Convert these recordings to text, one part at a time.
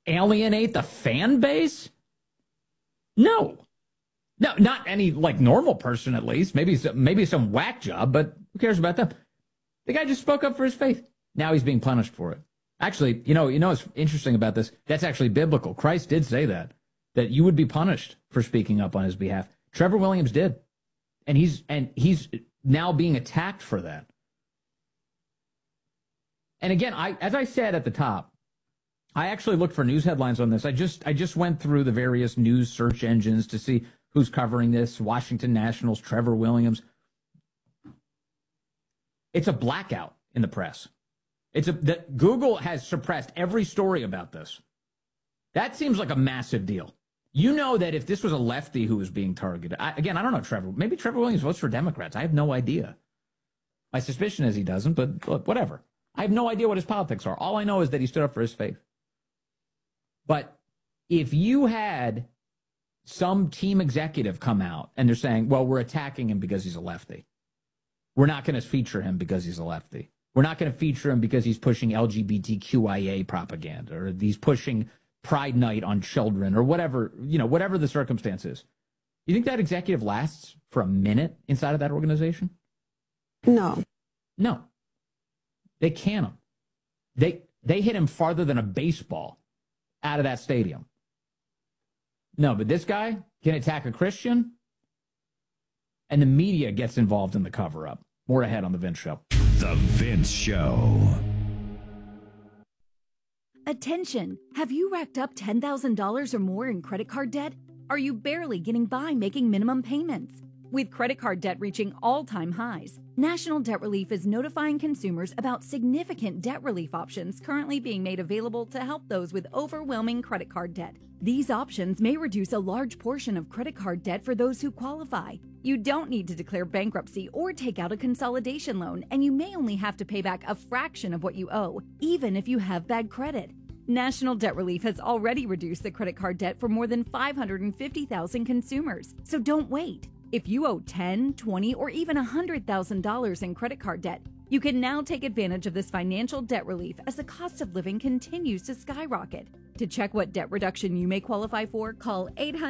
alienate the fan base? No, not any like normal person at least. Maybe some whack job, but who cares about them? The guy just spoke up for his faith. Now he's being punished for it. Actually, you know what's interesting about this? That's actually biblical. Christ did say that you would be punished for speaking up on his behalf. Trevor Williams did, and he's now being attacked for that. And again, as I said at the top, I actually looked for news headlines on this. I just went through the various news search engines to see who's covering this. Washington Nationals, Trevor Williams. It's a blackout in the press. Google has suppressed every story about this. That seems like a massive deal. You know that if this was a lefty who was being targeted, I don't know Trevor. Maybe Trevor Williams votes for Democrats. I have no idea. My suspicion is he doesn't, but look, whatever. I have no idea what his politics are. All I know is that he stood up for his faith. But if you had some team executive come out and they're saying, well, we're attacking him because he's a lefty. We're not going to feature him because he's a lefty. We're not going to feature him because he's pushing LGBTQIA propaganda or he's pushing Pride Night on children or whatever the circumstance is. You think that executive lasts for a minute inside of that organization? No. They can him. They hit him farther than a baseball out of that stadium. No, but this guy can attack a Christian, and the media gets involved in the cover-up. More ahead on The Vince Show. The Vince Show. Attention! Have you racked up $10,000 or more in credit card debt? Are you barely getting by making minimum payments? With credit card debt reaching all-time highs, National Debt Relief is notifying consumers about significant debt relief options currently being made available to help those with overwhelming credit card debt. These options may reduce a large portion of credit card debt for those who qualify. You don't need to declare bankruptcy or take out a consolidation loan, and you may only have to pay back a fraction of what you owe, even if you have bad credit. National Debt Relief has already reduced the credit card debt for more than 550,000 consumers, so don't wait. If you owe $10,000, $20,000, or even $100,000 in credit card debt, you can now take advantage of this financial debt relief as the cost of living continues to skyrocket. To check what debt reduction you may qualify for, call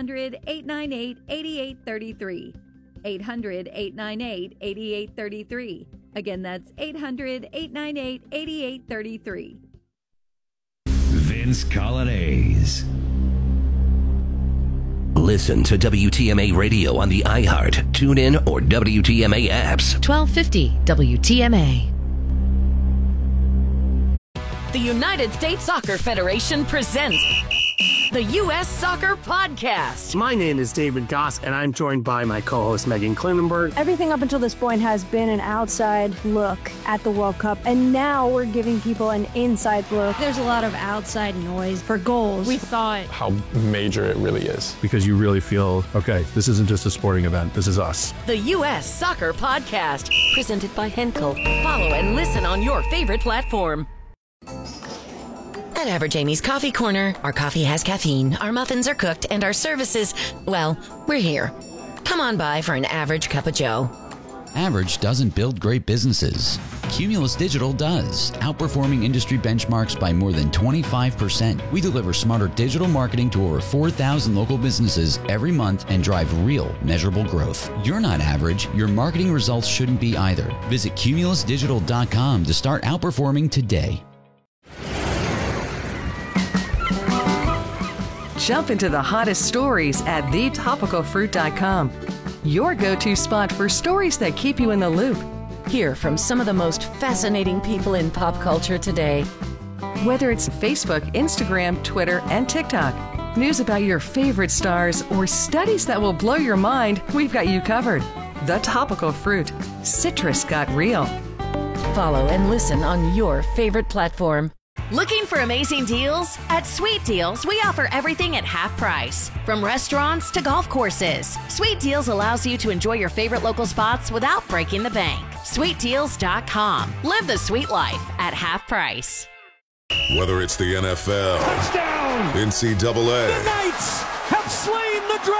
800-898-8833. 800-898-8833. Again, that's 800-898-8833. Vince Colonnese. Listen to WTMA Radio on the iHeart, TuneIn, or WTMA apps. 1250 WTMA. The United States Soccer Federation presents the U.S. Soccer Podcast. My name is David Goss, and I'm joined by my co-host Megan Klinenberg. Everything up until this point has been an outside look at the World Cup, and now we're giving people an inside look. There's a lot of outside noise for goals. We thought how major it really is. Because you really feel, okay, this isn't just a sporting event, this is us. The U.S. Soccer Podcast, presented by Henkel. Follow and listen on your favorite platform. At Average Amy's Coffee Corner, our coffee has caffeine, our muffins are cooked, and our services, well, we're here. Come on by for an average cup of joe. Average doesn't build great businesses. Cumulus Digital does, outperforming industry benchmarks by more than 25%. We deliver smarter digital marketing to over 4,000 local businesses every month and drive real, measurable growth. You're not average. Your marketing results shouldn't be either. Visit cumulusdigital.com to start outperforming today. Jump into the hottest stories at thetopicalfruit.com. Your go-to spot for stories that keep you in the loop. Hear from some of the most fascinating people in pop culture today. Whether it's Facebook, Instagram, Twitter, and TikTok, news about your favorite stars, or studies that will blow your mind, we've got you covered. The Topical Fruit. Citrus got real. Follow and listen on your favorite platform. Looking for amazing deals? At Sweet Deals, we offer everything at half price. From restaurants to golf courses, Sweet Deals allows you to enjoy your favorite local spots without breaking the bank. SweetDeals.com. Live the sweet life at half price. Whether it's the NFL, touchdown, NCAA, the Knights have slain the dragon,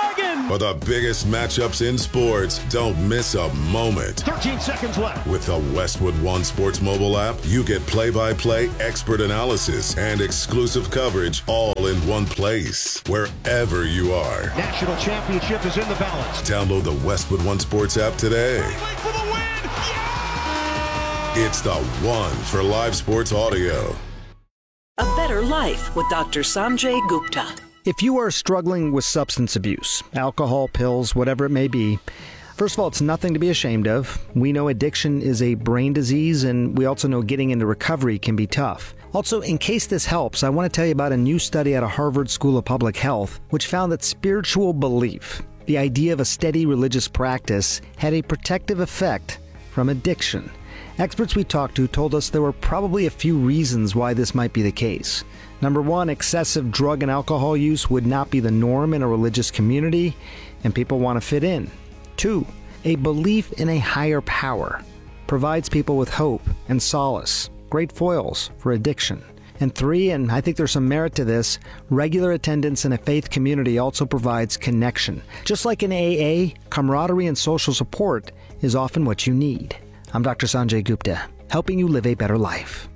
or the biggest matchups in sports, don't miss a moment. 13 seconds left. With the Westwood One Sports mobile app, you get play-by-play expert analysis and exclusive coverage all in one place, wherever you are. National championship is in the balance. Download the Westwood One Sports app today. For the win! It's the one for live sports audio. A Better Life with Dr. Sanjay Gupta. If you are struggling with substance abuse, alcohol, pills, whatever it may be, first of all, it's nothing to be ashamed of. We know addiction is a brain disease, and we also know getting into recovery can be tough. Also, in case this helps, I want to tell you about a new study out of Harvard School of Public Health, which found that spiritual belief, the idea of a steady religious practice, had a protective effect from addiction. Experts we talked to told us there were probably a few reasons why this might be the case. Number one, excessive drug and alcohol use would not be the norm in a religious community, and people want to fit in. Two, a belief in a higher power provides people with hope and solace, great foils for addiction. And three, and I think there's some merit to this, regular attendance in a faith community also provides connection. Just like in AA, camaraderie and social support is often what you need. I'm Dr. Sanjay Gupta, helping you live a better life.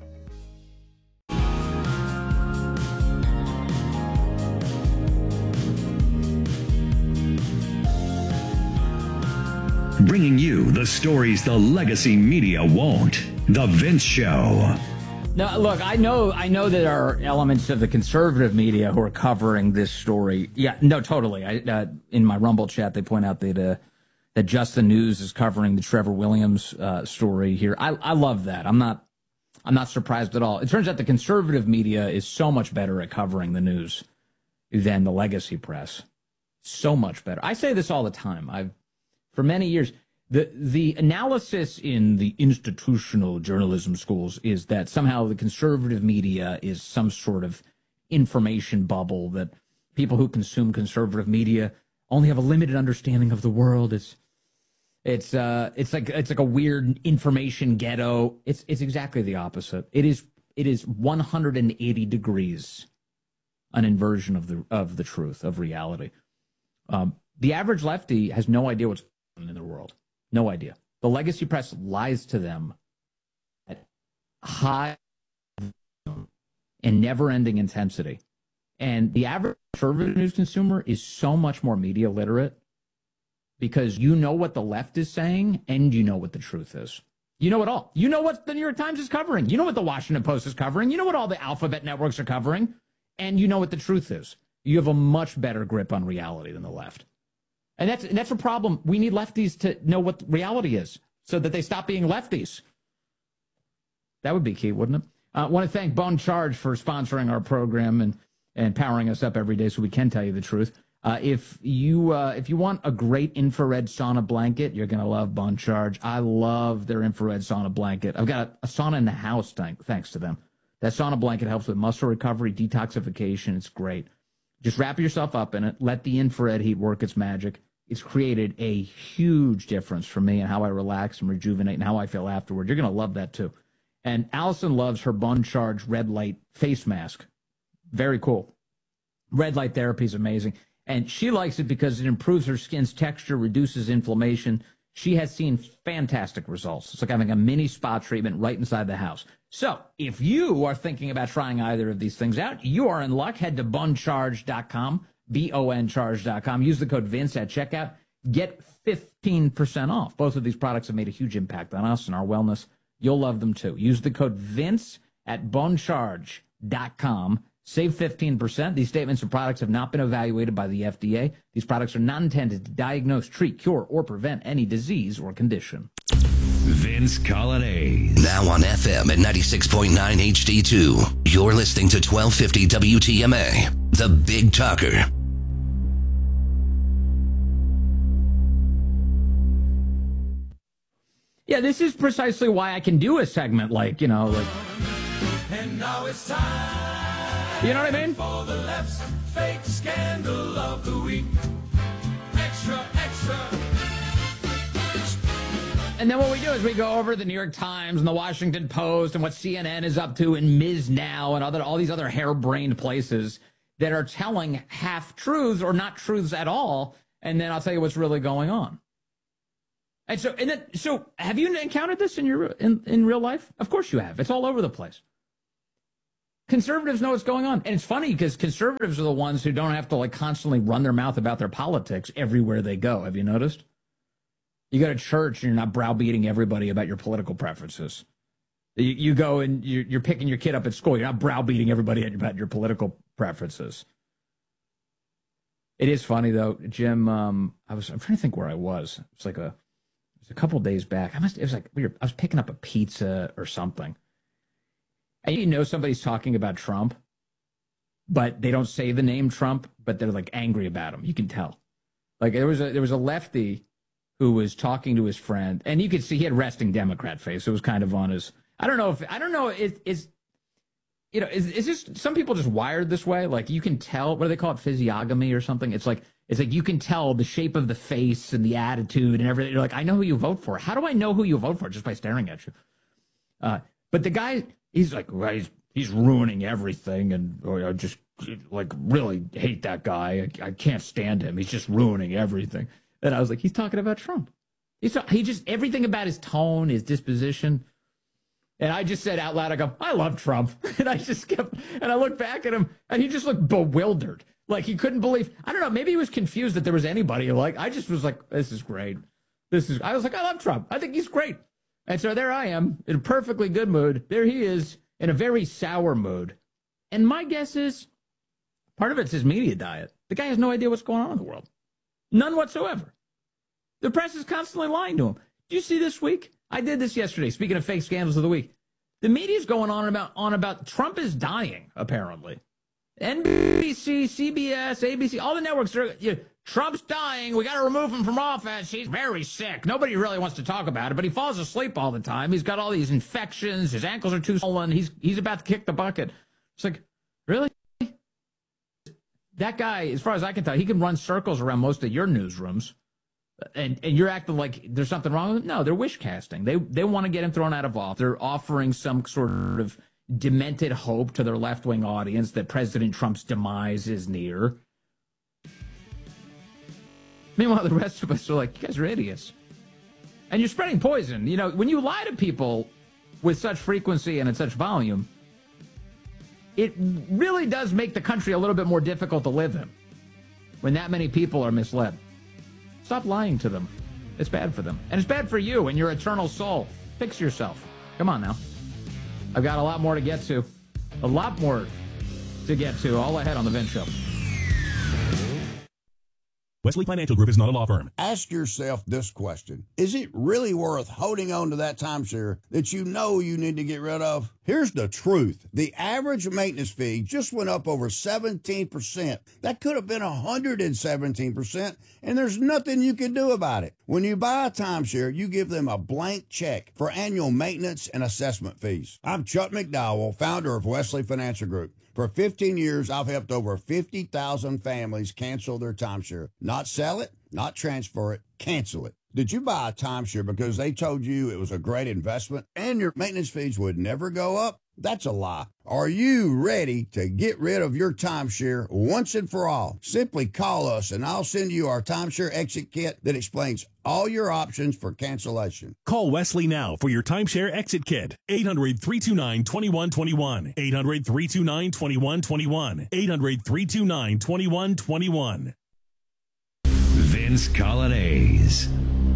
Bringing you the stories the legacy media won't. The Vince Show. No, look, I know that there are elements of the conservative media who are covering this story. Yeah, no, totally. In my Rumble chat, they point out that Just the News is covering the Trevor Williams story here. I love that. I'm not surprised at all. It turns out the conservative media is so much better at covering the news than the legacy press. So much better. I say this all the time. For many years, the analysis in the institutional journalism schools is that somehow the conservative media is some sort of information bubble, that people who consume conservative media only have a limited understanding of the world. It's like a weird information ghetto. It's exactly the opposite. It is 180 degrees an inversion of the truth, of reality. The average lefty has no idea what's going on in the world. No idea. The legacy press lies to them at high and never-ending intensity. And the average conservative news consumer is so much more media literate because you know what the left is saying and you know what the truth is. You know it all. You know what the New York Times is covering. You know what the Washington Post is covering. You know what all the alphabet networks are covering. And you know what the truth is. You have a much better grip on reality than the left. And that's a problem. We need lefties to know what reality is so that they stop being lefties. That would be key, wouldn't it? I want to thank Bone Charge for sponsoring our program and powering us up every day so we can tell you the truth. If you want a great infrared sauna blanket, you're going to love Bone Charge. I love their infrared sauna blanket. I've got a sauna in the house thanks to them. That sauna blanket helps with muscle recovery, detoxification. It's great. Just wrap yourself up in it. Let the infrared heat work its magic. It's created a huge difference for me and how I relax and rejuvenate and how I feel afterward. You're going to love that too. And Allison loves her Bone Charge red light face mask. Very cool. Red light therapy is amazing. And she likes it because it improves her skin's texture, reduces inflammation. She has seen fantastic results. It's like having a mini spa treatment right inside the house. So if you are thinking about trying either of these things out, you are in luck. Head to bonecharge.com, boncharge.com. Use the code Vince at checkout. Get 15% off. Both of these products have made a huge impact on us and our wellness. You'll love them too. Use the code Vince at bonecharge.com. Save 15%. These statements and products have not been evaluated by the FDA. These products are not intended to diagnose, treat, cure, or prevent any disease or condition. Vince Colonnese. Now on FM at 96.9 HD2. You're listening to 1250 WTMA, The Big Talker. Yeah, this is precisely why I can do a segment like. And now it's time. You know what I mean? For the left's fake scandal of the week. Extra, extra. And then what we do is we go over the New York Times and the Washington Post and what CNN is up to and Ms. Now and all these other harebrained places that are telling half-truths or not truths at all and then I'll tell you what's really going on. And so have you encountered this in real life? Of course you have. It's all over the place. Conservatives know what's going on. And it's funny because conservatives are the ones who don't have to like constantly run their mouth about their politics everywhere they go. Have you noticed? You go to church and you're not browbeating everybody about your political preferences. You go and you're picking your kid up at school. You're not browbeating everybody about your political preferences. It is funny though, Jim. I'm trying to think where I was. It was a couple days back. It was like weird. I was picking up a pizza or something. And you know somebody's talking about Trump, but they don't say the name Trump, but they're like angry about him. You can tell. Like there was a lefty who was talking to his friend, and you could see he had resting Democrat face. It was kind of on his. I don't know. Is just some people just wired this way? Like you can tell. What do they call it? Physiognomy or something? It's like you can tell the shape of the face and the attitude and everything. You're like, I know who you vote for. How do I know who you vote for? Just by staring at you. But the guy. He's like, well, he's ruining everything, and I just like really hate that guy. I can't stand him. He's just ruining everything. And I was like, he's talking about Trump. He just everything about his tone, his disposition. And I just said out loud, I go, I love Trump. And I just kept, and I looked back at him, and he just looked bewildered, like he couldn't believe. I don't know, maybe he was confused that there was anybody like. I just was like, this is great. I was like, I love Trump. I think he's great. And so there I am, in a perfectly good mood. There he is, in a very sour mood. And my guess is, part of it's his media diet. The guy has no idea what's going on in the world. None whatsoever. The press is constantly lying to him. Did you see this week? I did this yesterday, speaking of fake scandals of the week. The media's going on about Trump is dying, apparently. NBC, CBS, ABC, all the networks are... Trump's dying. We got to remove him from office. He's very sick. Nobody really wants to talk about it, but he falls asleep all the time. He's got all these infections. His ankles are too swollen. He's about to kick the bucket. It's like, really? That guy, as far as I can tell, he can run circles around most of your newsrooms, and you're acting like there's something wrong with him? No, they're wish casting. They want to get him thrown out of office. They're offering some sort of demented hope to their left-wing audience that President Trump's demise is near. Meanwhile, the rest of us are like, you guys are idiots. And you're spreading poison. You know, when you lie to people with such frequency and at such volume, it really does make the country a little bit more difficult to live in when that many people are misled. Stop lying to them. It's bad for them. And it's bad for you and your eternal soul. Fix yourself. Come on now. I've got a lot more to get to. A lot more to get to. All ahead on The Vince Show. Wesley Financial Group is not a law firm. Ask yourself this question. Is it really worth holding on to that timeshare that you know you need to get rid of? Here's the truth. The average maintenance fee just went up over 17%. That could have been 117%, and there's nothing you can do about it. When you buy a timeshare, you give them a blank check for annual maintenance and assessment fees. I'm Chuck McDowell, founder of Wesley Financial Group. For 15 years, I've helped over 50,000 families cancel their timeshare. Not sell it, not transfer it, cancel it. Did you buy a timeshare because they told you it was a great investment and your maintenance fees would never go up? That's a lie. Are you ready to get rid of your timeshare once and for all? Simply call us and I'll send you our timeshare exit kit that explains all your options for cancellation. Call Wesley now for your timeshare exit kit. 800-329-2121. 800-329-2121. 800-329-2121. Vince Colonnese.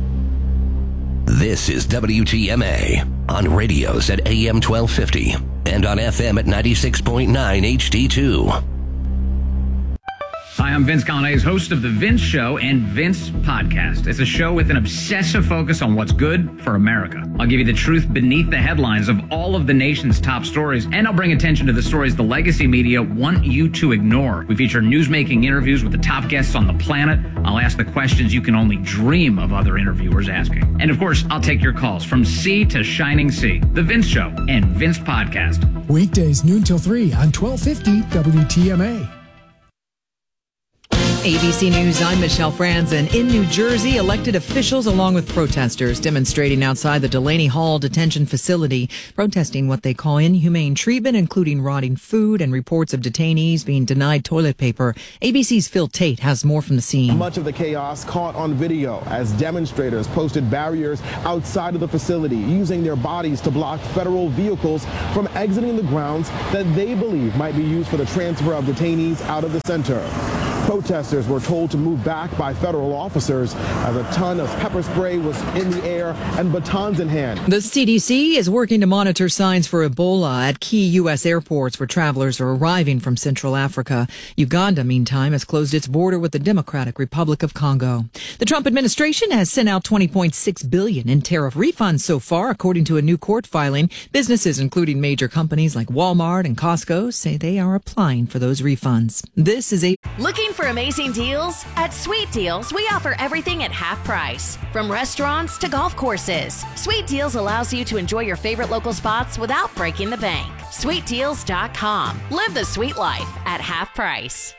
This is WTMA on radios at AM 1250 and on FM at 96.9 HD2. Hi, I'm Vince Colonnese, host of The Vince Show and Vince Podcast. It's a show with an obsessive focus on what's good for America. I'll give you the truth beneath the headlines of all of the nation's top stories, and I'll bring attention to the stories the legacy media want you to ignore. We feature news-making interviews with the top guests on the planet. I'll ask the questions you can only dream of other interviewers asking. And of course, I'll take your calls from sea to shining sea. The Vince Show and Vince Podcast. Weekdays noon till 3 on 1250 WTMA. ABC News, I'm Michelle Franzen. In New Jersey, elected officials along with protesters demonstrating outside the Delaney Hall detention facility, protesting what they call inhumane treatment, including rotting food and reports of detainees being denied toilet paper. ABC's Phil Tate has more from the scene. Much of the chaos caught on video as demonstrators posted barriers outside of the facility, using their bodies to block federal vehicles from exiting the grounds that they believe might be used for the transfer of detainees out of the center. Protesters were told to move back by federal officers as a ton of pepper spray was in the air and batons in hand. The CDC is working to monitor signs for Ebola at key U.S. airports where travelers are arriving from Central Africa. Uganda, meantime, has closed its border with the Democratic Republic of Congo. The Trump administration has sent out $20.6 billion in tariff refunds so far, according to a new court filing. Businesses, including major companies like Walmart and Costco, say they are applying for those refunds. This is Looking for amazing deals? At Sweet Deals, we offer everything at half price. From restaurants to golf courses, Sweet Deals allows you to enjoy your favorite local spots without breaking the bank. SweetDeals.com. Live the sweet life at half price.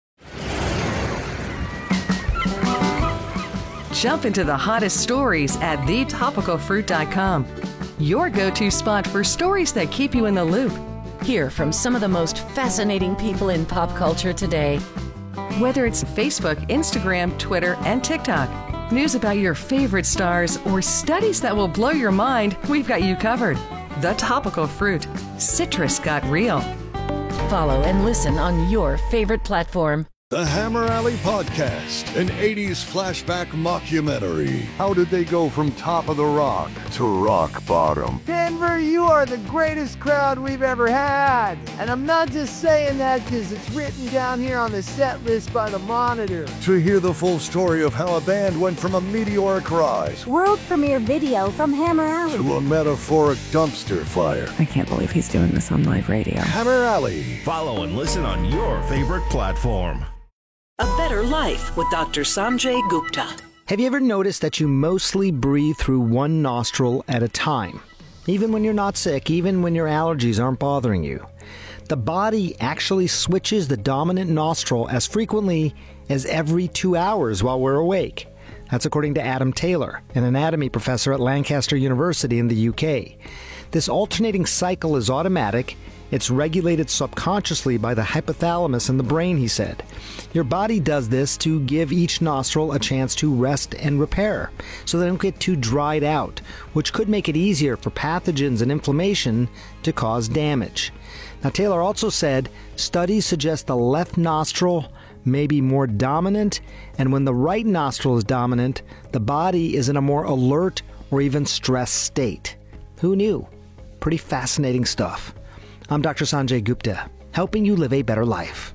Jump into the hottest stories at thetopicalfruit.com. Your go-to spot for stories that keep you in the loop. Hear from some of the most fascinating people in pop culture today. Whether it's Facebook, Instagram, Twitter, and TikTok, news about your favorite stars, or studies that will blow your mind, we've got you covered. The Topical Fruit. Citrus got real. Follow and listen on your favorite platform. The Hammer Alley Podcast, an 80s flashback mockumentary. How did they go from top of the rock to rock bottom? Denver, you are the greatest crowd we've ever had. And I'm not just saying that because it's written down here on the set list by the Monitor. To hear the full story of how a band went from a meteoric rise, world premiere video from Hammer Alley, to a metaphoric dumpster fire. I can't believe he's doing this on live radio. Hammer Alley. Follow and listen on your favorite platform. A Better Life with Dr. Sanjay Gupta. Have you ever noticed that you mostly breathe through one nostril at a time? Even when you're not sick, even when your allergies aren't bothering you. The body actually switches the dominant nostril as frequently as every 2 hours while we're awake. That's according to Adam Taylor, an anatomy professor at Lancaster University in the UK. This alternating cycle is automatic. It's regulated subconsciously by the hypothalamus in the brain, he said. Your body does this to give each nostril a chance to rest and repair, so they don't get too dried out, which could make it easier for pathogens and inflammation to cause damage. Now, Taylor also said studies suggest the left nostril may be more dominant, and when the right nostril is dominant, the body is in a more alert or even stressed state. Who knew? Pretty fascinating stuff. I'm Dr. Sanjay Gupta, helping you live a better life.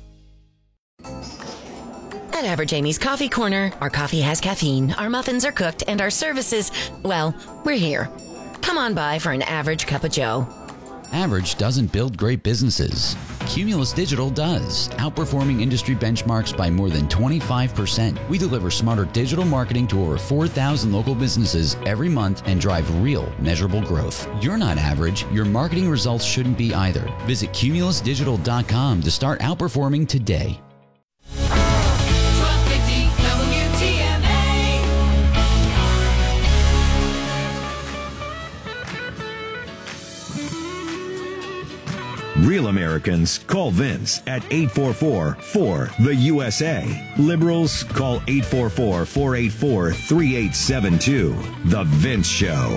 At Average Amy's Coffee Corner, our coffee has caffeine, our muffins are cooked, and our services, well, we're here. Come on by for an average cup of joe. Average doesn't build great businesses. Cumulus Digital does, outperforming industry benchmarks by more than 25%. We deliver smarter digital marketing to over 4,000 local businesses every month and drive real, measurable growth. You're not average. Your marketing results shouldn't be either. Visit cumulusdigital.com to start outperforming today. Real Americans call Vince at 844-4-THE-USA. Liberals call 844-484-3872. The Vince Show.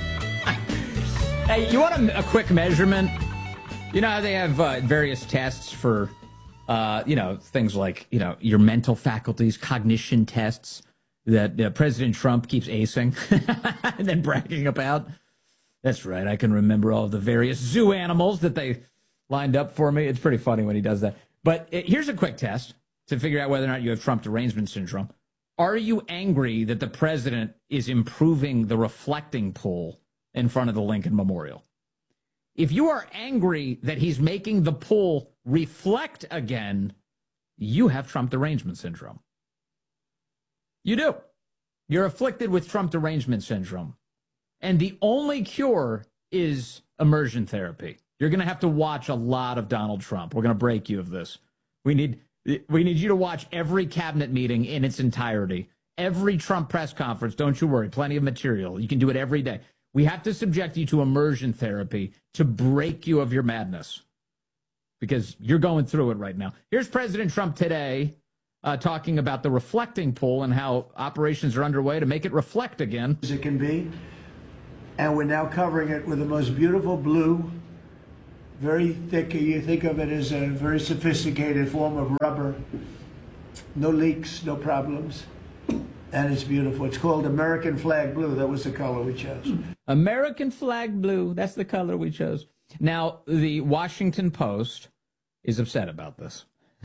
Hey, you want a quick measurement? You know how they have various tests for, things like, your mental faculties, cognition tests that President Trump keeps acing and then bragging about? That's right. I can remember all the various zoo animals that they lined up for me. It's pretty funny when he does that. But here's a quick test to figure out whether or not you have Trump derangement syndrome. Are you angry that the president is improving the reflecting pool in front of the Lincoln Memorial? If you are angry that he's making the pool reflect again, you have Trump derangement syndrome. You do. You're afflicted with Trump derangement syndrome. And the only cure is immersion therapy. You're going to have to watch a lot of Donald Trump. We're going to break you of this. We need you to watch every cabinet meeting in its entirety. Every Trump press conference. Don't you worry. Plenty of material. You can do it every day. We have to subject you to immersion therapy to break you of your madness because you're going through it right now. Here's President Trump today talking about the reflecting pool and how operations are underway to make it reflect again. As it can be. And we're now covering it with the most beautiful blue, very thick. You think of it as a very sophisticated form of rubber. No leaks, no problems. And it's beautiful. It's called American Flag Blue. That was the color we chose. American Flag Blue. That's the color we chose. Now, the Washington Post is upset about this.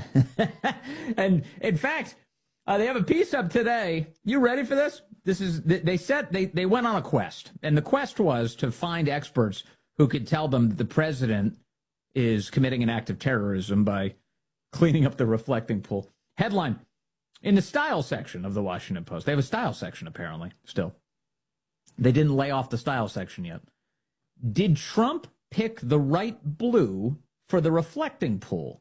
And in fact, they have a piece up today. You ready for this? They went on a quest, and the quest was to find experts who could tell them that the president is committing an act of terrorism by cleaning up the reflecting pool. Headline, in the style section of the Washington Post. They have a style section, apparently, still. They didn't lay off the style section yet. Did Trump pick the right blue for the reflecting pool?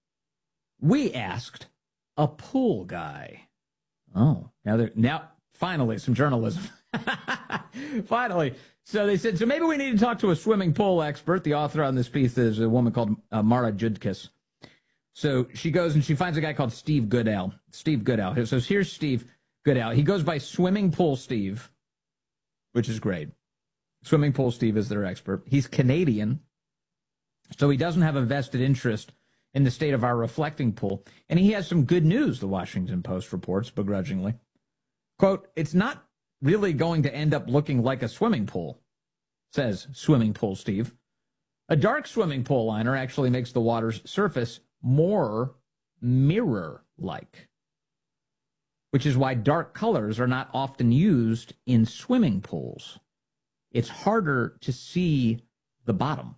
We asked a pool guy. Oh, now finally some journalism. Finally. So they said, so maybe we need to talk to a swimming pool expert. The author on this piece is a woman called Mara Judkis. So she goes and she finds a guy called Steve Goodell. Steve Goodell. So here's Steve Goodell. He goes by Swimming Pool Steve, which is great. Swimming Pool Steve is their expert. He's Canadian, so he doesn't have a vested interest in the state of our reflecting pool. And he has some good news, the Washington Post reports begrudgingly. Quote, it's not really going to end up looking like a swimming pool, says Swimming Pool Steve. A dark swimming pool liner actually makes the water's surface more mirror-like, which is why dark colors are not often used in swimming pools. It's harder to see the bottom.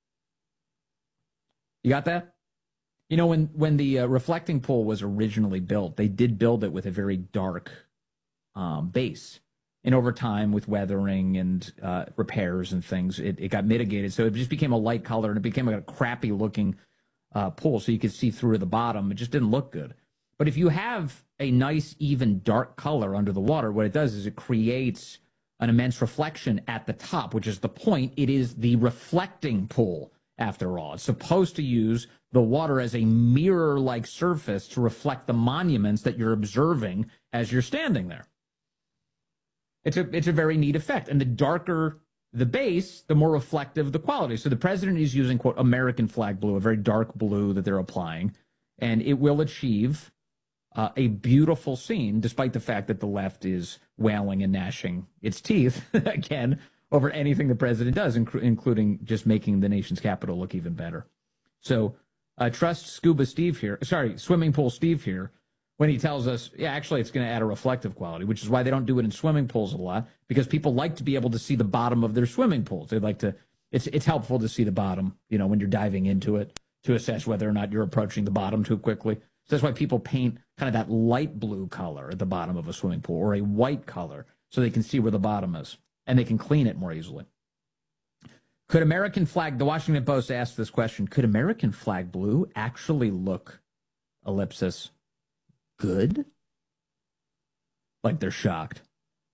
You got that? You know, when the reflecting pool was originally built, they did build it with a very dark base. And over time, with weathering and repairs and things, it got mitigated. So it just became a light color, and it became a crappy-looking pool, so you could see through the bottom. It just didn't look good. But if you have a nice, even dark color under the water, what it does is it creates an immense reflection at the top, which is the point. It is the reflecting pool, after all. It's supposed to use the water as a mirror-like surface to reflect the monuments that you're observing as you're standing there. It's a very neat effect. And the darker the base, the more reflective the quality. So the president is using, quote, American Flag Blue, a very dark blue that they're applying, and it will achieve a beautiful scene, despite the fact that the left is wailing and gnashing its teeth, again, over anything the president does, including just making the nation's capital look even better. So trust Swimming Pool Steve here, when he tells us, yeah, actually, it's going to add a reflective quality, which is why they don't do it in swimming pools a lot, because people like to be able to see the bottom of their swimming pools. They like to, it's helpful to see the bottom, you know, when you're diving into it, to assess whether or not you're approaching the bottom too quickly. So that's why people paint kind of that light blue color at the bottom of a swimming pool, or a white color, so they can see where the bottom is, and they can clean it more easily. Could American Flag, the Washington Post asked this question, could American Flag Blue actually look, ellipsis, good? Like they're shocked.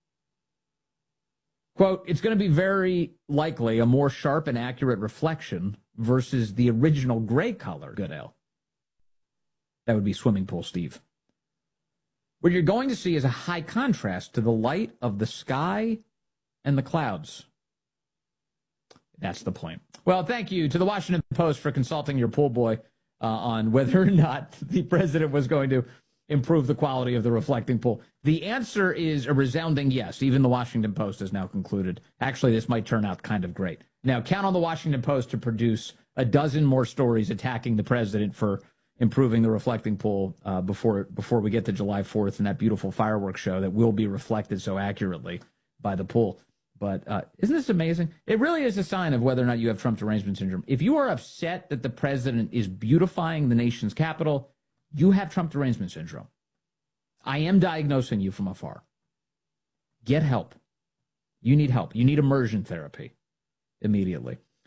Quote, it's going to be very likely a more sharp and accurate reflection versus the original gray color, Goodell. That would be Swimming Pool Steve. What you're going to see is a high contrast to the light of the sky and the clouds. That's the point. Well, thank you to the Washington Post for consulting your pool boy on whether or not the president was going to improve the quality of the reflecting pool. The answer is a resounding yes. Even the Washington Post has now concluded, actually, this might turn out kind of great. Now, count on the Washington Post to produce a dozen more stories attacking the president for improving the reflecting pool before we get to July 4th and that beautiful fireworks show that will be reflected so accurately by the pool. But isn't this amazing? It really is a sign of whether or not you have Trump derangement syndrome. If you are upset that the president is beautifying the nation's capital, you have Trump derangement syndrome. I am diagnosing you from afar. Get help. You need help. You need immersion therapy immediately.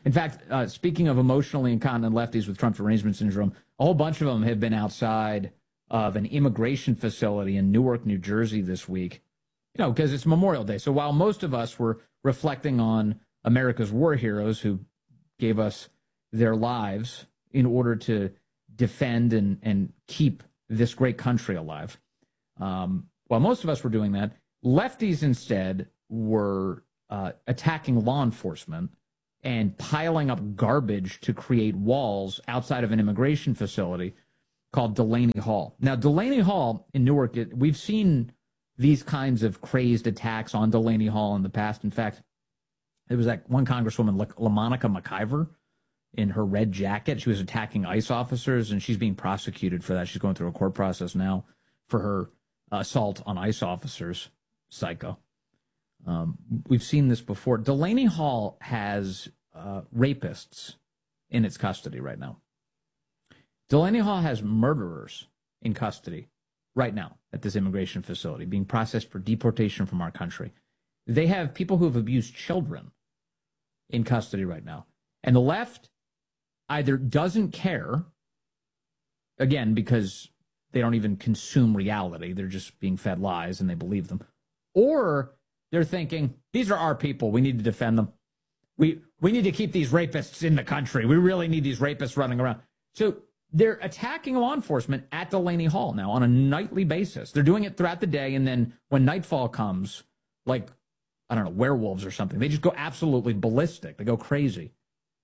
In fact, speaking of emotionally incontinent lefties with Trump derangement syndrome, a whole bunch of them have been outside of an immigration facility in Newark, New Jersey this week, because it's Memorial Day. So while most of us were reflecting on America's war heroes who gave us their lives in order to defend and keep this great country alive, while most of us were doing that, lefties instead were attacking law enforcement and piling up garbage to create walls outside of an immigration facility called Delaney Hall. Now, Delaney Hall in Newark, we've seen these kinds of crazed attacks on Delaney Hall in the past. In fact, there was that one Congresswoman, LaMonica McIver, in her red jacket. She was attacking ICE officers, and she's being prosecuted for that. She's going through a court process now for her assault on ICE officers. Psycho. We've seen this before. Delaney Hall has rapists in its custody right now. Delaney Hall has murderers in custody right now at this immigration facility being processed for deportation from our country. They have people who have abused children in custody right now. And the left either doesn't care, again, because they don't even consume reality. They're just being fed lies and they believe them. Or they're thinking, these are our people. We need to defend them. We need to keep these rapists in the country. We really need these rapists running around. So they're attacking law enforcement at Delaney Hall now on a nightly basis. They're doing it throughout the day. And then when nightfall comes, like, I don't know, werewolves or something, they just go absolutely ballistic. They go crazy.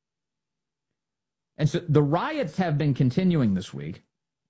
And so the riots have been continuing this week.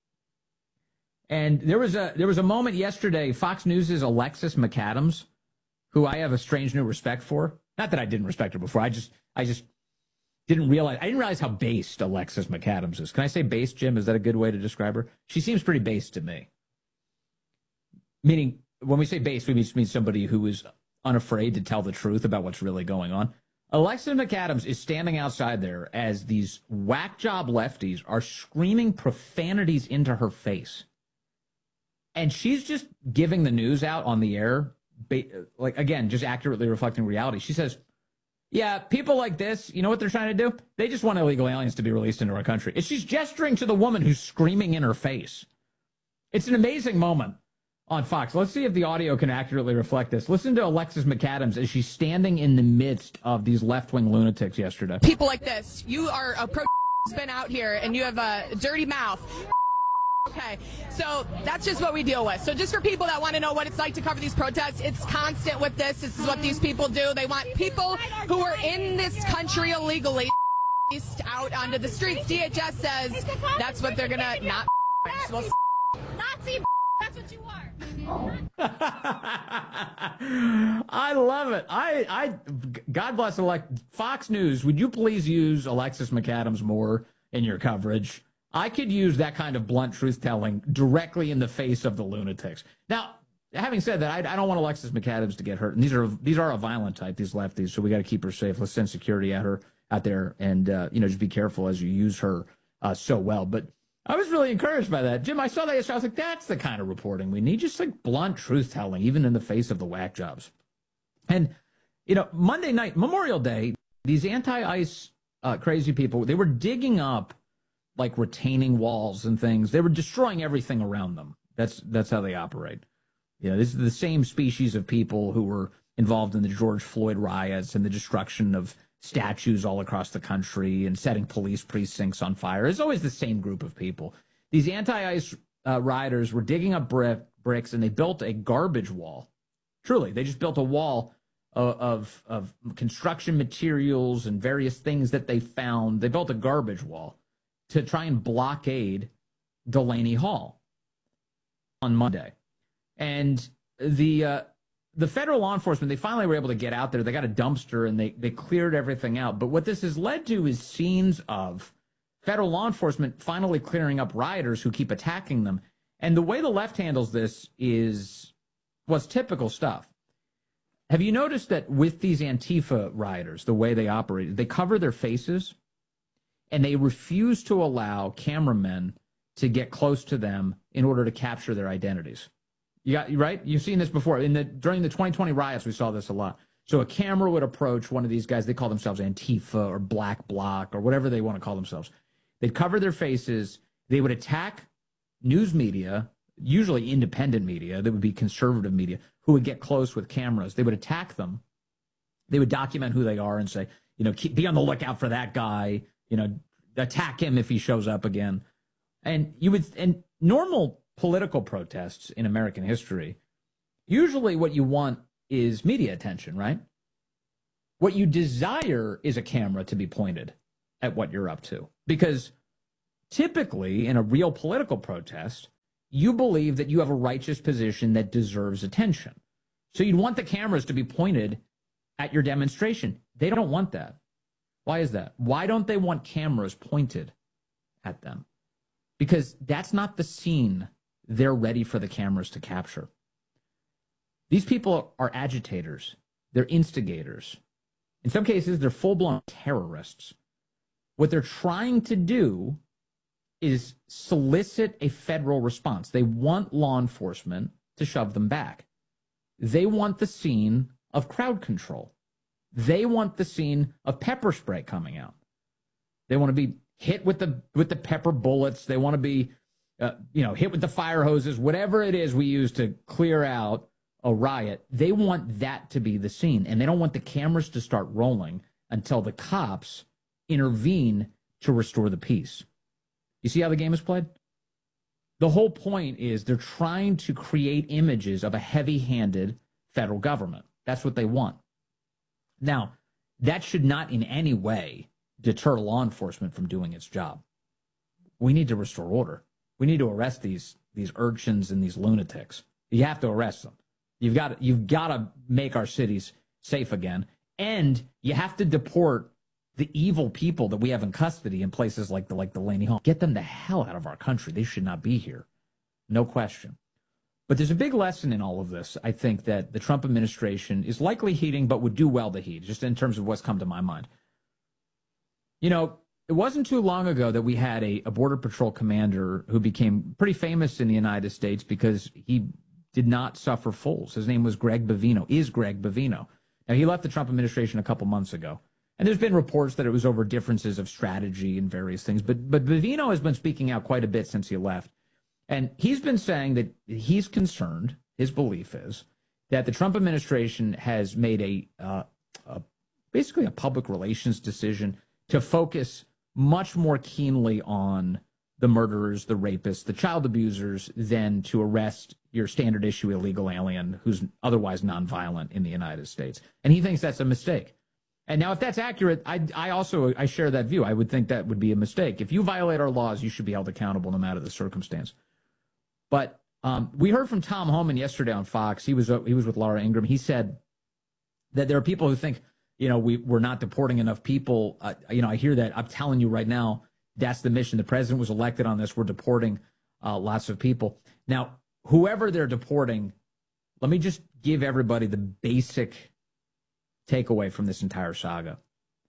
And there was a moment yesterday, Fox News' Alexis McAdams, who I have a strange new respect for. Not that I didn't respect her before. I just didn't realize how based Alexis McAdams is. Can I say based, Jim? Is that a good way to describe her? She seems pretty based to me. Meaning, when we say based, we mean somebody who is unafraid to tell the truth about what's really going on. Alexis McAdams is standing outside there as these whack job lefties are screaming profanities into her face. And she's just giving the news out on the air, like, again, just accurately reflecting reality. She says, yeah, people like this, you know what they're trying to do? They just want illegal aliens to be released into our country. And she's gesturing to the woman who's screaming in her face. It's an amazing moment on Fox. Let's see if the audio can accurately reflect this. Listen to Alexis McAdams as she's standing in the midst of these left-wing lunatics yesterday. People like this, you are a pro-spin out here, and you have a dirty mouth. Okay, so that's just what we deal with. So just for people that want to know what it's like to cover these protests, it's constant with this. This is what these people do. They want people who are in this country illegally out onto the streets. DHS says that's what they're going to not. Nazi, that's what you are. I love it. God bless Fox News. Would you please use Alexis McAdams more in your coverage? I could use that kind of blunt truth-telling directly in the face of the lunatics. Now, having said that, I don't want Alexis McAdams to get hurt. And these are a violent type, these lefties, so we got to keep her safe. Let's send security at her out there, and just be careful as you use her so well. But I was really encouraged by that. Jim, I saw that yesterday. I was like, that's the kind of reporting we need, just like blunt truth-telling, even in the face of the whack jobs. And, Monday night, Memorial Day, these anti-ICE crazy people, they were digging up like retaining walls and things. They were destroying everything around them. That's how they operate. This is the same species of people who were involved in the George Floyd riots and the destruction of statues all across the country and setting police precincts on fire. It's always the same group of people. These anti-ICE rioters were digging up bricks, and they built a garbage wall. Truly, they just built a wall of construction materials and various things that they found. They built a garbage wall to try and blockade Delaney Hall on Monday. And the federal law enforcement, they finally were able to get out there. They got a dumpster, and they cleared everything out. But what this has led to is scenes of federal law enforcement finally clearing up rioters who keep attacking them. And the way the left handles this was typical stuff. Have you noticed that with these Antifa rioters, the way they operate, they cover their faces, and they refuse to allow cameramen to get close to them in order to capture their identities. Right? You've seen this before. During the 2020 riots, we saw this a lot. So a camera would approach one of these guys. They call themselves Antifa or Black Bloc or whatever they want to call themselves. They'd cover their faces. They would attack news media, usually independent media. That would be conservative media, who would get close with cameras. They would attack them. They would document who they are and say, be on the lookout for that guy, attack him if he shows up again. And normal political protests in American history, usually what you want is media attention, right? What you desire is a camera to be pointed at what you're up to. Because typically in a real political protest, you believe that you have a righteous position that deserves attention. So you'd want the cameras to be pointed at your demonstration. They don't want that. Why is that? Why don't they want cameras pointed at them? Because that's not the scene they're ready for the cameras to capture. These people are agitators. They're instigators. In some cases, they're full-blown terrorists. What they're trying to do is solicit a federal response. They want law enforcement to shove them back. They want the scene of crowd control. They want the scene of pepper spray coming out. They want to be hit with the pepper bullets. They want to be, hit with the fire hoses, whatever it is we use to clear out a riot. They want that to be the scene, and they don't want the cameras to start rolling until the cops intervene to restore the peace. You see how the game is played? The whole point is they're trying to create images of a heavy-handed federal government. That's what they want. Now, that should not in any way deter law enforcement from doing its job. We need to restore order. We need to arrest these urchins and these lunatics. You have to arrest them. You've got to make our cities safe again, and you have to deport the evil people that we have in custody in places like Delaney Hall. Get them the hell out of our country. They should not be here. No question. But there's a big lesson in all of this, I think, that the Trump administration is likely heeding, but would do well to heed, just in terms of what's come to my mind. It wasn't too long ago that we had a Border Patrol commander who became pretty famous in the United States because he did not suffer fools. His name was Greg Bovino. Now, he left the Trump administration a couple months ago. And there's been reports that it was over differences of strategy and various things. But Bovino has been speaking out quite a bit since he left. And he's been saying that he's concerned, his belief is, that the Trump administration has made basically a public relations decision to focus much more keenly on the murderers, the rapists, the child abusers, than to arrest your standard issue illegal alien who's otherwise nonviolent in the United States. And he thinks that's a mistake. And now, if that's accurate, I share that view. I would think that would be a mistake. If you violate our laws, you should be held accountable no matter the circumstance. But we heard from Tom Homan yesterday on Fox. He was with Laura Ingraham. He said that there are people who think, we're not deporting enough people. I hear that. I'm telling you right now, that's the mission. The president was elected on this. We're deporting lots of people. Now, whoever they're deporting, let me just give everybody the basic takeaway from this entire saga.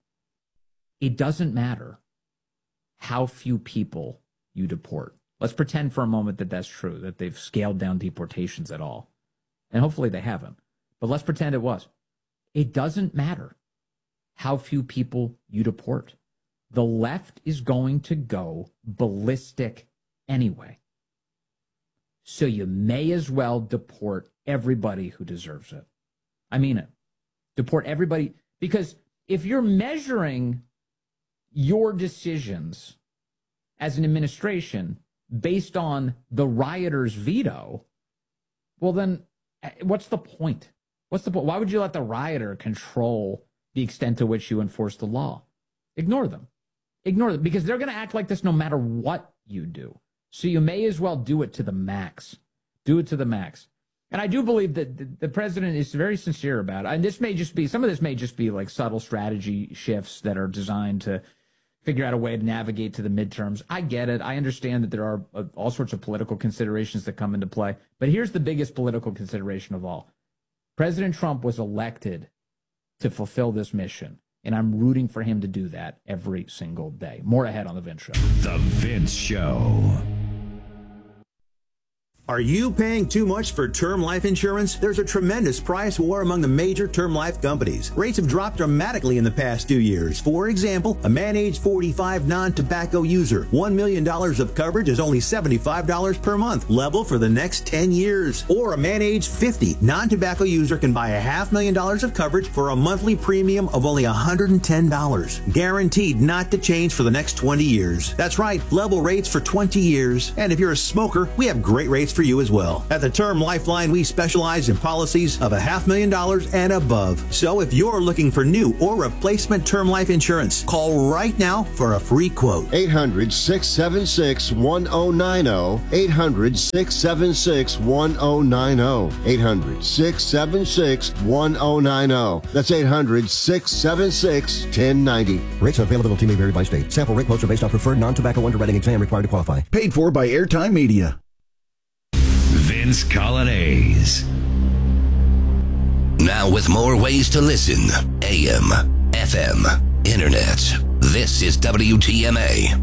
It doesn't matter how few people you deport. Let's pretend for a moment that that's true, that they've scaled down deportations at all. And hopefully they haven't. But let's pretend it was. It doesn't matter how few people you deport. The left is going to go ballistic anyway. So you may as well deport everybody who deserves it. I mean it. Deport everybody, because if you're measuring your decisions as an administration based on the rioters' veto, well then, what's the point? Why would you let the rioter control the extent to which you enforce the law? Ignore them, because they're going to act like this no matter what you do. So you may as well do it to the max. Do it to the max. And I do believe that the president is very sincere about it. And some of this may just be like subtle strategy shifts that are designed to figure out a way to navigate to the midterms. I get it. I understand that there are all sorts of political considerations that come into play. But here's the biggest political consideration of all. President Trump was elected to fulfill this mission. And I'm rooting for him to do that every single day. More ahead on The Vince Show. The Vince Show. Are you paying too much for term life insurance? There's a tremendous price war among the major term life companies. Rates have dropped dramatically in the past 2 years. For example, a man age 45 non-tobacco user, $1 million of coverage is only $75 per month, level for the next 10 years. Or a man age 50 non-tobacco user can buy $500,000 of coverage for a monthly premium of only $110, guaranteed not to change for the next 20 years. That's right, level rates for 20 years. And if you're a smoker, we have great rates for you as well. At the Term Lifeline, we specialize in policies of $500,000 and above. So if you're looking for new or replacement term life insurance, call right now for a free quote. 800-676-1090. 800-676-1090. 800-676-1090. That's 800-676-1090. Rates and availability may vary by state. Sample rate quotes are based on preferred non-tobacco underwriting exam required to qualify. Paid for by Airtime Media. Vince Colonnese. Now with more ways to listen. AM, FM, Internet. This is WTMA.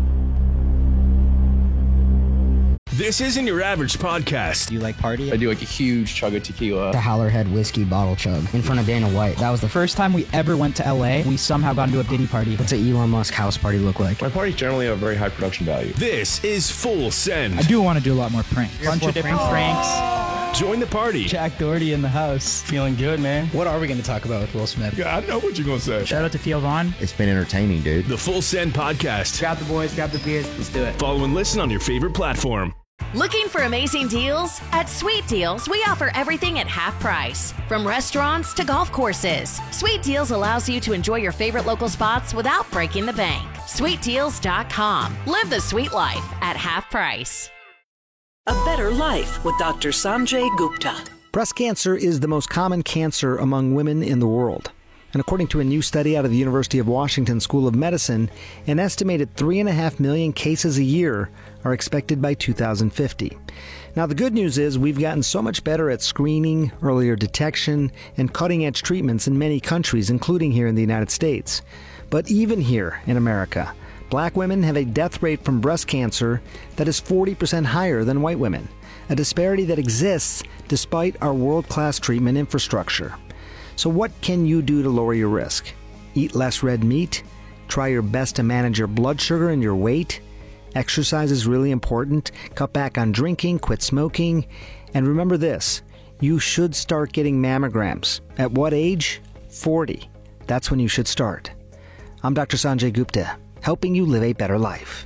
This isn't your average podcast. Do you like party? I do like a huge chug of tequila. The Howlerhead whiskey bottle chug in front of Dana White. That was the first time we ever went to LA. We somehow got into a Diddy party. What's an Elon Musk house party look like? My parties generally have a very high production value. This is Full Send. I do want to do a lot more pranks. Bunch of different pranks. Join the party. Jack Doherty in the house. Feeling good, man. What are we going to talk about with Will Smith? Yeah, I know what you're going to say. Shout out to Theo Vaughn. It's been entertaining, dude. The Full Send podcast. Grab the boys, grab the beers. Let's do it. Follow and listen on your favorite platform. Looking for amazing deals? At Sweet Deals, we offer everything at half price. From restaurants to golf courses, Sweet Deals allows you to enjoy your favorite local spots without breaking the bank. SweetDeals.com. Live the sweet life at half price. A Better Life with Dr. Sanjay Gupta. Breast cancer is the most common cancer among women in the world. And according to a new study out of the University of Washington School of Medicine, an estimated 3.5 million cases a year are expected by 2050. Now, the good news is we've gotten so much better at screening, earlier detection, and cutting-edge treatments in many countries, including here in the United States. But even here in America, black women have a death rate from breast cancer that is 40% higher than white women, a disparity that exists despite our world-class treatment infrastructure. So what can you do to lower your risk? Eat less red meat? Try your best to manage your blood sugar and your weight? Exercise is really important. Cut back on drinking, quit smoking. And remember this, you should start getting mammograms. At what age? 40. That's when you should start. I'm Dr. Sanjay Gupta, helping you live a better life.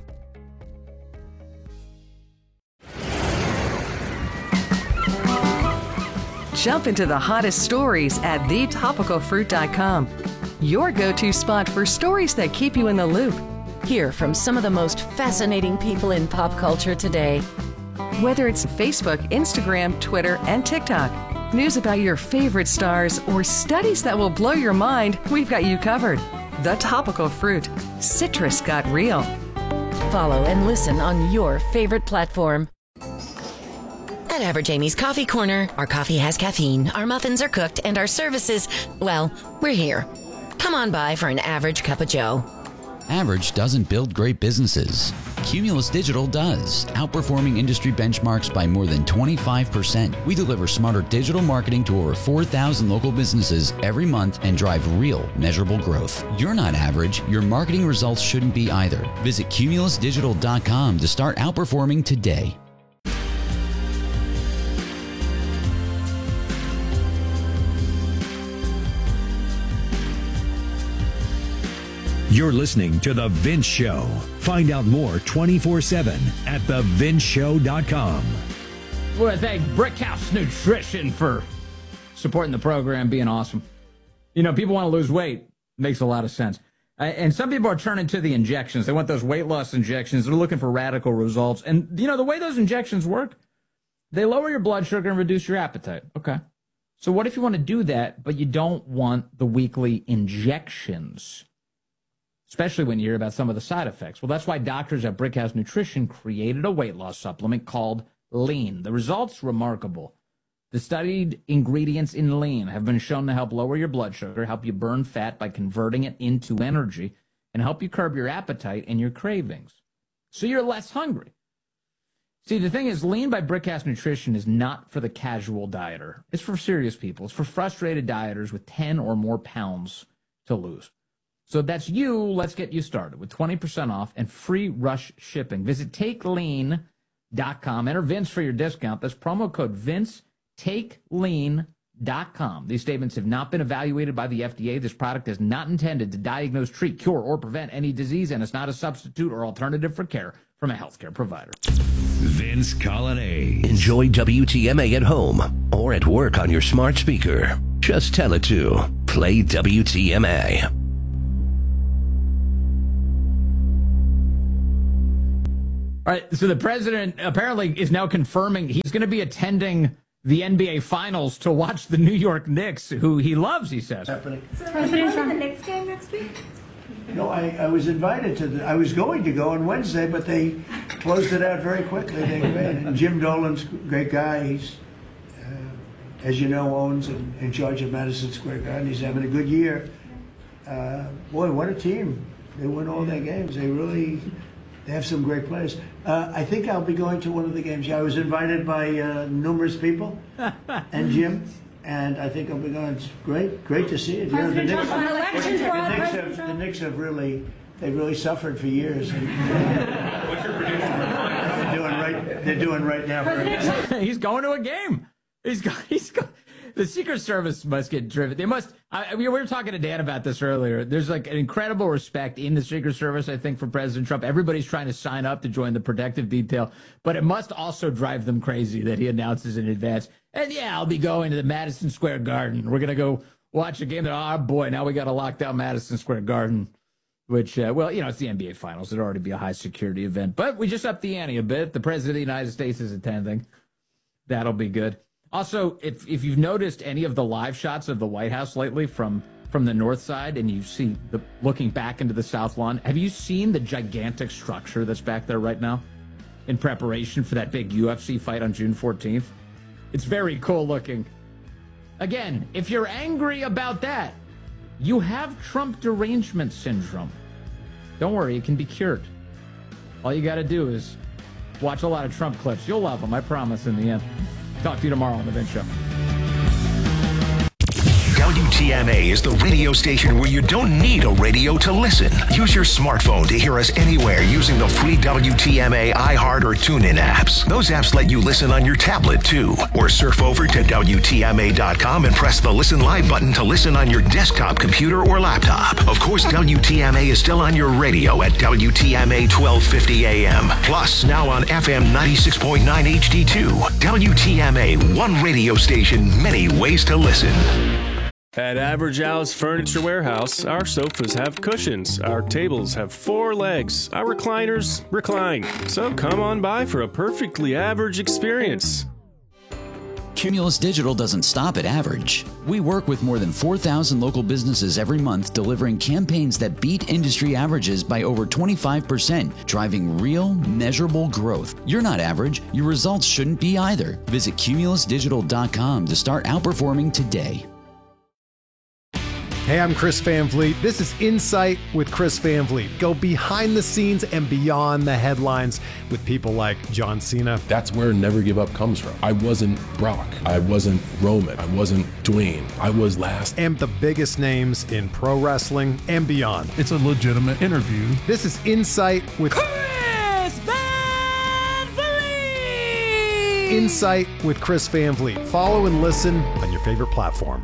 Jump into the hottest stories at thetopicalfruit.com. Your go-to spot for stories that keep you in the loop. Hear from some of the most fascinating people in pop culture today. Whether it's Facebook, Instagram, Twitter, and TikTok, news about your favorite stars, or studies that will blow your mind, we've got you covered. The Topical Fruit. Citrus got real. Follow and listen on your favorite platform. At Average Amy's Coffee Corner, our coffee has caffeine, our muffins are cooked, and our services, well, we're here. Come on by for an average cup of joe. Average doesn't build great businesses. Cumulus Digital does, outperforming industry benchmarks by more than 25%. We deliver smarter digital marketing to over 4,000 local businesses every month and drive real, measurable growth. You're not average. Your marketing results shouldn't be either. Visit cumulusdigital.com to start outperforming today. You're listening to The Vince Show. Find out more 24/7 at thevinceshow.com. I want to thank Brickhouse Nutrition for supporting the program, being awesome. You know, people want to lose weight. Makes a lot of sense. And some people are turning to the injections. They want those weight loss injections. They're looking for radical results. And, you know, the way those injections work, they lower your blood sugar and reduce your appetite. Okay. So what if you want to do that, but you don't want the weekly injections? Especially when you hear about some of the side effects. Well, that's why doctors at Brickhouse Nutrition created a weight loss supplement called Lean. The results remarkable. The studied ingredients in Lean have been shown to help lower your blood sugar, help you burn fat by converting it into energy, and help you curb your appetite and your cravings. So you're less hungry. See, the thing is, Lean by Brickhouse Nutrition is not for the casual dieter. It's for serious people. It's for frustrated dieters with 10 or more pounds to lose. So if that's you, let's get you started with 20% off and free rush shipping. Visit TakeLean.com. Enter Vince for your discount. That's promo code Vince, TakeLean.com. These statements have not been evaluated by the FDA. This product is not intended to diagnose, treat, cure, or prevent any disease, and it's not a substitute or alternative for care from a healthcare provider. Vince Colonnade. Enjoy WTMA at home or at work on your smart speaker. Just tell it to play WTMA. All right, so the president apparently is now confirming he's going to be attending the NBA Finals to watch the New York Knicks, who he loves, he says. Happening. So President Trump, the Knicks game next week? No, I was invited to I was going to go on Wednesday, but they closed it out very quickly. And Jim Dolan's a great guy. He's, as you know, owns and in charge of Madison Square Garden. He's having a good year. Boy, what a team. They win all their games. They have some great players. I think I'll be going to one of the games. I was invited by numerous people and Jim, and I think I'll be going. It's great to see it. President Trump, on election fraud, the Knicks have really suffered for years. What's your prediction? They're doing right now. He's going to a game. He's going. The Secret Service must get driven. They must. We were talking to Dan about this earlier. There's like an incredible respect in the Secret Service, I think, for President Trump. Everybody's trying to sign up to join the protective detail, but it must also drive them crazy that he announces in advance. And yeah, I'll be going to the Madison Square Garden. We're gonna go watch a game. Oh boy, now we got to lock down Madison Square Garden, which well, it's the NBA Finals. It'd already be a high security event, but we just upped the ante a bit. The President of the United States is attending. That'll be good. Also, if you've noticed any of the live shots of the White House lately from the north side, and you see looking back into the South Lawn, have you seen the gigantic structure that's back there right now in preparation for that big UFC fight on June 14th? It's very cool looking. Again, if you're angry about that, you have Trump derangement syndrome. Don't worry, it can be cured. All you got to do is watch a lot of Trump clips. You'll love them, I promise, in the end. Talk to you tomorrow on The Vince Show. WTMA is the radio station where you don't need a radio to listen. Use your smartphone to hear us anywhere using the free WTMA iHeart or TuneIn apps. Those apps let you listen on your tablet, too. Or surf over to WTMA.com and press the Listen Live button to listen on your desktop computer or laptop. Of course, WTMA is still on your radio at WTMA 1250 AM. Plus, now on FM 96.9 HD2. WTMA, one radio station, many ways to listen. At Average Al's Furniture Warehouse, our sofas have cushions, our tables have 4 legs, our recliners recline. So come on by for a perfectly average experience. Cumulus Digital doesn't stop at average. We work with more than 4,000 local businesses every month, delivering campaigns that beat industry averages by over 25%, driving real, measurable growth. You're not average. Your results shouldn't be either. Visit cumulusdigital.com to start outperforming today. Hey, I'm Chris Van Vliet. This is Insight with Chris Van Vliet. Go behind the scenes and beyond the headlines with people like John Cena. That's where Never Give Up comes from. I wasn't Brock. I wasn't Roman. I wasn't Dwayne. I was last. And the biggest names in pro wrestling and beyond. It's a legitimate interview. This is Insight with Chris Van Vliet. Insight with Chris Van Vliet. Follow and listen on your favorite platform.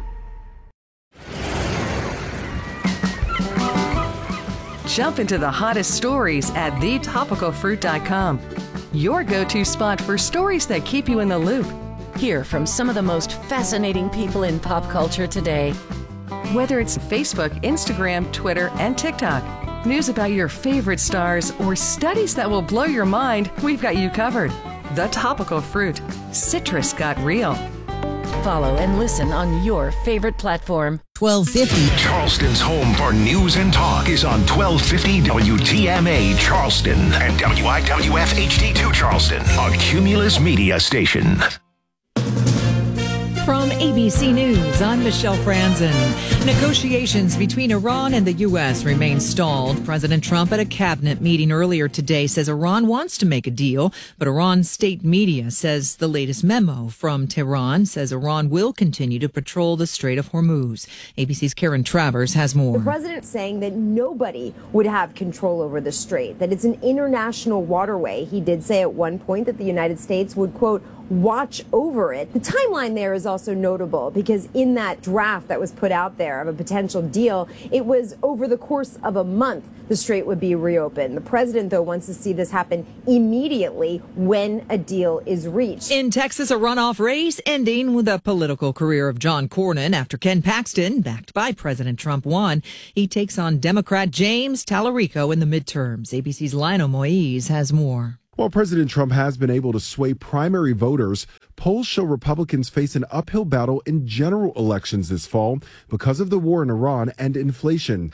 Jump into the hottest stories at thetopicalfruit.com. Your go-to spot for stories that keep you in the loop. Hear from some of the most fascinating people in pop culture today. Whether it's Facebook, Instagram, Twitter, and TikTok, news about your favorite stars, or studies that will blow your mind, we've got you covered. The Topical Fruit. Citrus got real. Follow and listen on your favorite platform. 1250. Charleston's home for news and talk is on 1250 WTMA Charleston and WIWF HD2 Charleston, a Cumulus media station. From ABC News, I'm Michelle Franzen. Negotiations between Iran and the U.S. remain stalled. President Trump at a cabinet meeting earlier today says Iran wants to make a deal, but Iran's state media says the latest memo from Tehran says Iran will continue to patrol the Strait of Hormuz. ABC's Karen Travers has more. The president saying that nobody would have control over the strait, that it's an international waterway. He did say at one point that the United States would, quote, watch over it. The timeline there is also notable because in that draft that was put out there of a potential deal, it was over the course of a month the strait would be reopened. The president, though, wants to see this happen immediately when a deal is reached. In Texas, a runoff race ending with the political career of John Cornyn after Ken Paxton, backed by President Trump, won. He takes on Democrat James Tallarico in the midterms. ABC's Lionel Moise has more. While President Trump has been able to sway primary voters, polls show Republicans face an uphill battle in general elections this fall because of the war in Iran and inflation.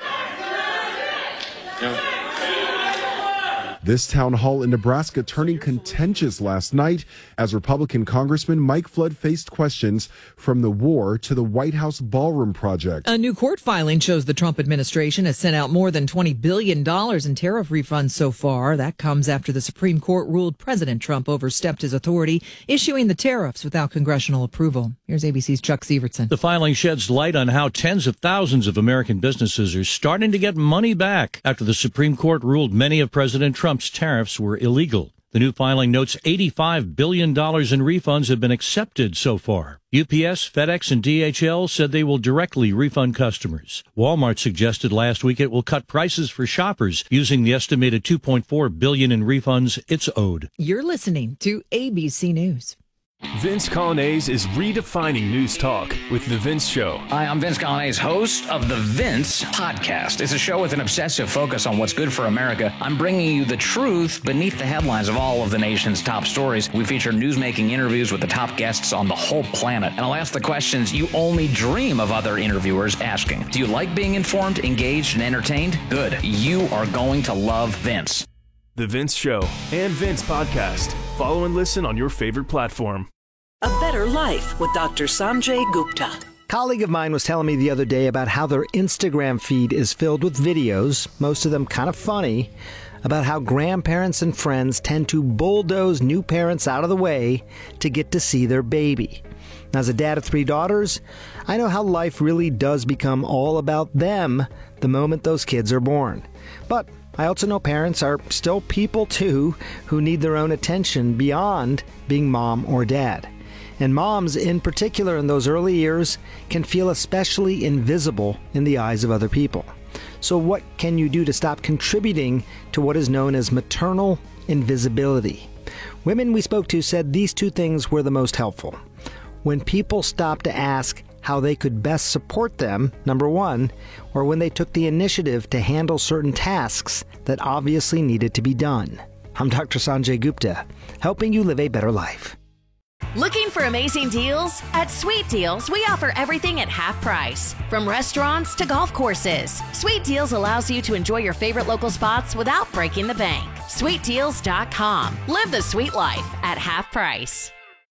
This town hall in Nebraska turning contentious last night as Republican Congressman Mike Flood faced questions from the war to the White House ballroom project. A new court filing shows the Trump administration has sent out more than $20 billion in tariff refunds so far. That comes after the Supreme Court ruled President Trump overstepped his authority, issuing the tariffs without congressional approval. Here's ABC's Chuck Sievertson. The filing sheds light on how tens of thousands of American businesses are starting to get money back after the Supreme Court ruled many of President Trump's tariffs were illegal. The new filing notes $85 billion in refunds have been accepted so far. UPS, FedEx, and DHL said they will directly refund customers. Walmart suggested last week it will cut prices for shoppers using the estimated $2.4 billion in refunds it's owed. You're listening to ABC News. Vince Colonnese is redefining news talk with The Vince Show. Hi, I'm Vince Colonnese, host of The Vince Podcast. It's a show with an obsessive focus on what's good for America. I'm bringing you the truth beneath the headlines of all of the nation's top stories. We feature news-making interviews with the top guests on the whole planet. And I'll ask the questions you only dream of other interviewers asking. Do you like being informed, engaged, and entertained? Good. You are going to love Vince. The Vince Show and Vince Podcast. Follow and listen on your favorite platform. A Better Life with Dr. Sanjay Gupta. A colleague of mine was telling me the other day about how their Instagram feed is filled with videos, most of them kind of funny, about how grandparents and friends tend to bulldoze new parents out of the way to get to see their baby. As a dad of 3 daughters, I know how life really does become all about them the moment those kids are born. But I also know parents are still people too who need their own attention beyond being mom or dad. And moms, in particular in those early years, can feel especially invisible in the eyes of other people. So what can you do to stop contributing to what is known as maternal invisibility? Women we spoke to said these 2 things were the most helpful. When people stopped to ask how they could best support them, number 1, or when they took the initiative to handle certain tasks that obviously needed to be done. I'm Dr. Sanjay Gupta, helping you live a better life. Looking for amazing deals? At Sweet Deals, we offer everything at half price. From restaurants to golf courses, Sweet Deals allows you to enjoy your favorite local spots without breaking the bank. SweetDeals.com. Live the sweet life at half price.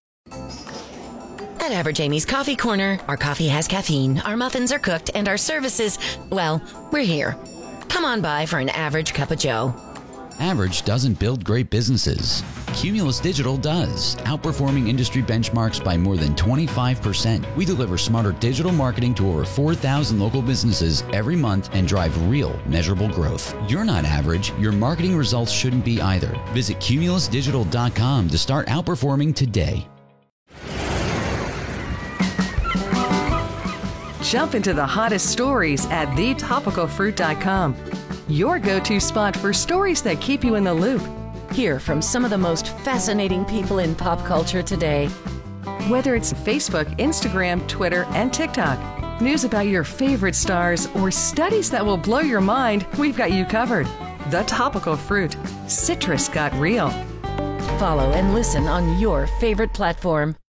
At Average Amy's Coffee Corner, our coffee has caffeine, our muffins are cooked, and our services, well, we're here. Come on by for an average cup of joe. Average doesn't build great businesses. Cumulus Digital does, outperforming industry benchmarks by more than 25%. We deliver smarter digital marketing to over 4,000 local businesses every month and drive real, measurable growth. You're not average. Your marketing results shouldn't be either. Visit cumulusdigital.com to start outperforming today. Jump into the hottest stories at thetopicalfruit.com. Your go-to spot for stories that keep you in the loop. Hear from some of the most fascinating people in pop culture today. Whether it's Facebook, Instagram, Twitter, and TikTok, news about your favorite stars, or studies that will blow your mind, we've got you covered. The Topical Fruit. Citrus got real. Follow and listen on your favorite platform.